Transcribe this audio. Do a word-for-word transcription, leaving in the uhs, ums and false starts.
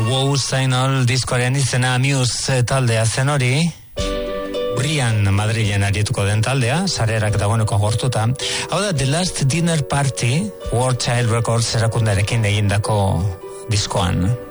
Wow Signal diskoaren izena Muse taldea zen hori. Brian Madrilen arituko den taldea, sarerak dagoeneko agortuta. Hau da, The Last Dinner Party, War Child Records erakundarekin egindako diskoan.